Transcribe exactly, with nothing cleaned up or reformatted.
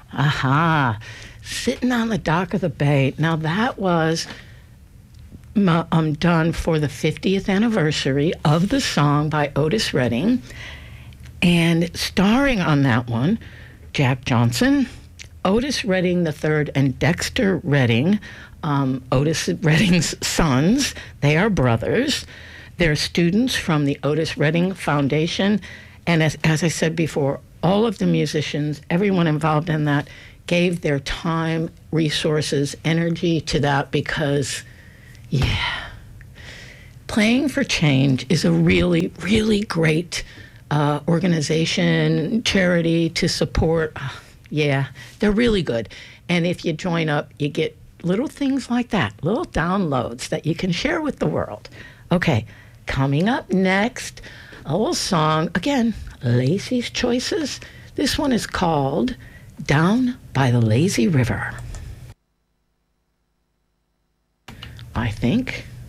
Aha. Sitting on the Dock of the Bay. Now, that was um, done for the fiftieth anniversary of the song by Otis Redding. And starring on that one, Jack Johnson, Otis Redding the third, and Dexter Redding, um, Otis Redding's sons. They are brothers. They're students from the Otis Redding Foundation. And as, as I said before, all of the musicians, everyone involved in that, gave their time, resources, energy to that because, yeah, Playing for Change is a really, really great uh, organization, charity to support. Uh, yeah, they're really good. And if you join up, you get little things like that, little downloads that you can share with the world. Okay, coming up next, a little song, again, Lacey's Choices. This one is called Down by the Lazy River. I think